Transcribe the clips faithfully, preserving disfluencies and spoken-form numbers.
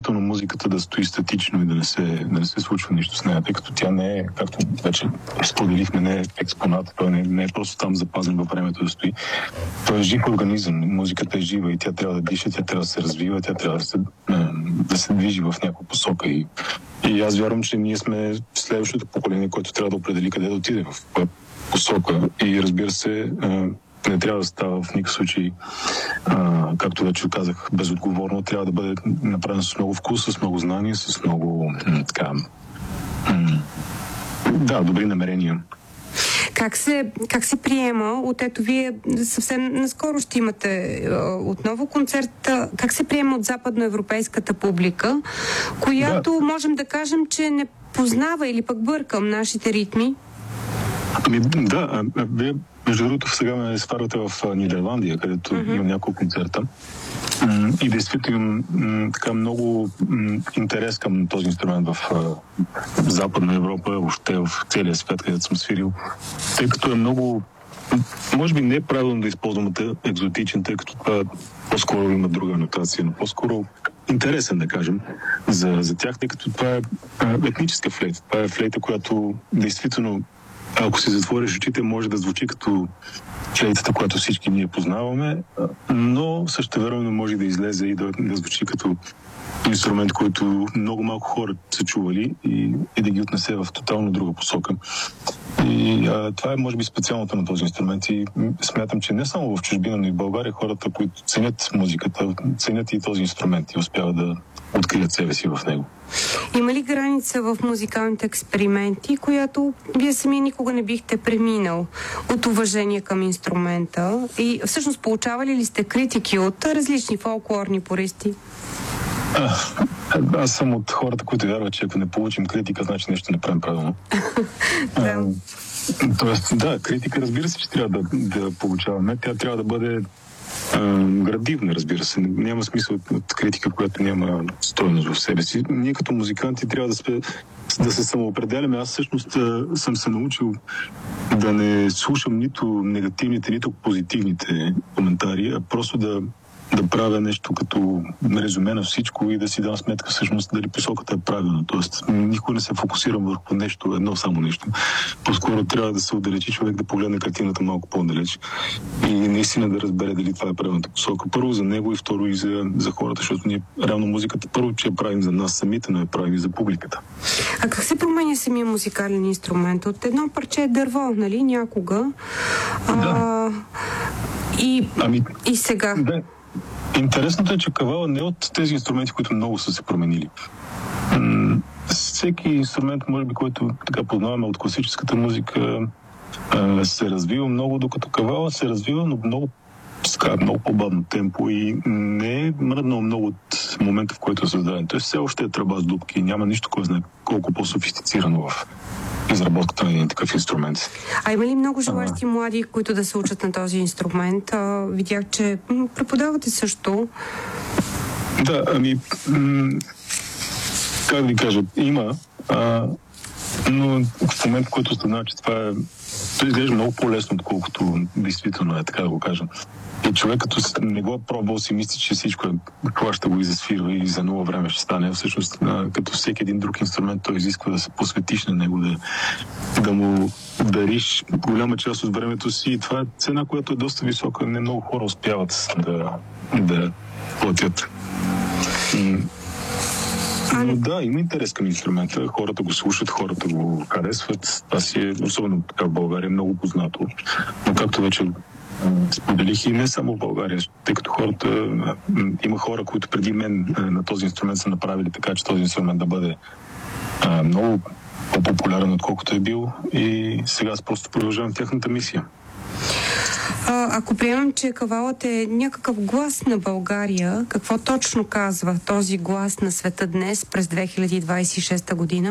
задължително музиката да стои статично и да не се, да не се случва нищо с нея, тъй като тя не е, както вече споделихме, не е експонат, той не, не е просто там запазен във времето да стои. Той е жив организъм, музиката е жива и тя трябва да диша, тя трябва да се развива, тя трябва да се, да се движи в някаква посока. И, и аз вярвам, че ние сме следващото поколение, което трябва да определи къде да отиде, в каква посока. И разбира се, не трябва да става в никакъв случай, а, както вече казах, безотговорно. Трябва да бъде направено с много вкус, с много знания, с много м, така, м, да, добри намерения. Как се, как се приема от ето вие съвсем наскоро ще имате а, отново концерт, как се приема от западноевропейската публика, която да. можем да кажем, че не познава или пък бъркам нашите ритми? Ами, да, а, а, вие между другото сега ме сварвате в Нидерландия, където uh-huh. имам няколко концерта. М- и действително имам м- така много м- интерес към този инструмент в а, Западна Европа, въобще в целия свят, където съм свирил. Тъй като е много, може би не е правилно да използвам екзотичен, тъй като това по-скоро има друга анотация, но по-скоро интересен, да кажем, за, за тях, тъй като това е а, етническа флейта. Това е флейта, която действително, ако си затвориш очите, може да звучи като флейтата, която всички ние познаваме, но същевременно може да излезе и да, да звучи като инструмент, който много малко хора са чували и, и да ги отнесе в тотално друга посока. И а, това е, може би, специалното на този инструмент и смятам, че не само в чужбина, но и в България хората, които ценят музиката, ценят и този инструмент и успяват да открият себе си в него. Има ли граница в музикалните експерименти, която вие сами никога не бихте преминал от уважение към инструмента? И всъщност получавали ли сте критики от различни фолклорни пористи? А, аз съм от хората, които вярват, че ако не получим критика, значи нещо не правим правилно. Да. Тоест, да, критика, разбира се, че трябва да, да получаваме. Тя трябва да бъде а, градивна, разбира се. Няма смисъл от, от критика, която няма стойност в себе си. Ние като музиканти трябва да, спе, да се самоопределяме. Аз всъщност а, съм се научил да не слушам нито негативните, нито позитивните коментари, а просто да да правя нещо като резюме на всичко и да си дам сметка всъщност дали посоката е правилна. Тоест, никога не се фокусирам върху нещо, едно само нещо. По-скоро трябва да се отдалечи човек, да погледне картината малко по-далеч и наистина да разбере дали това е правилната посока. Първо за него и второ и за, за хората, защото ние реално музиката първо, че я правим за нас самите, но я правим и за публиката. А как се променя самия музикален инструмент? От едно парче дърво, нали, някога? А, да. И, ами, и сега? Да. Интересното е, че кавала не е от тези инструменти, които много са се променили. М- всеки инструмент, може би, който така познаваме от класическата музика, а, се развива много, докато кавала се развива, но много, ска, много по-бавно темпо и не е мръднал много от момента, в който е създаден. Той все още е тръба с дупки, няма нищо, кой знае колко по-софистицирано в изработката на един такъв инструмент. А има ли много желащи а... млади, които да се учат на този инструмент? А, видях, че м- преподавате също. Да, ами м- как да ви кажа, има, а, но в момент, в който осъзнава, че това е, това изглежда много по-лесно, отколкото действително е, така да го кажем. И човек, като не го е пробвал, си мисли, че всичко е, хваща го и засвирва и за нова време ще стане. Всъщност, като всеки един друг инструмент, той изисква да се посветиш на него, да, да му дариш голяма част от времето си. И това е цена, която е доста висока. Не много хора успяват да, да платят. Но да, има интерес към инструмента. Хората го слушат, хората го харесват. Това си е, особено така в България, много познато. Но както вече споделих и не само в България, тъй като хората, има хора, които преди мен на този инструмент са направили така, че този инструмент да бъде а, много по-популярен, отколкото е бил и сега аз просто продължавам тяхната мисия. А, ако приемам, че кавалът е някакъв глас на България, какво точно казва този глас на света днес през две хиляди двадесет и шеста година?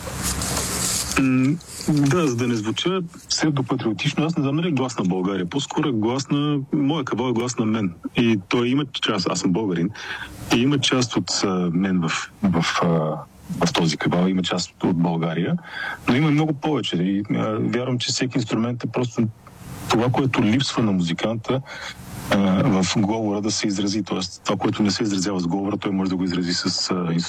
Да, за да не звуча псевдопатриотично, аз не знам дали е глас на България. По-скоро е глас на... Моя кавал е глас на мен. И той има част... Аз съм българин. И има част от а, мен в, в, а, в този кавал. Има част от България. Но има много повече. И а, вярвам, че всеки инструмент е просто това, което липсва на музиканта а, в говора да се изрази. Тоест, това, което не се изразява с говора, той може да го изрази с а,